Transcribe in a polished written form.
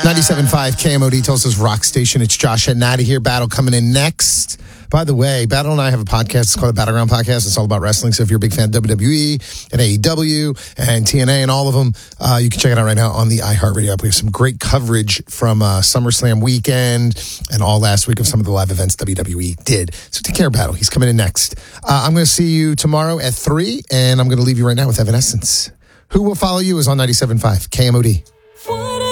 97.5 KMOD, Tulsa's Rock Station. It's Josh and Natty here. Battle coming in next. By the way, Battle and I have a podcast. It's called the Battleground Podcast. It's all about wrestling. So if you're a big fan of WWE and AEW and TNA and all of them, you can check it out right now on the iHeartRadio app. We have some great coverage from SummerSlam weekend and all last week of some of the live events WWE did. So take care, Battle. He's coming in next. I'm going to see you tomorrow at 3, and I'm going to leave you right now with Evanescence. Who Will Follow You is on 97.5 KMOD.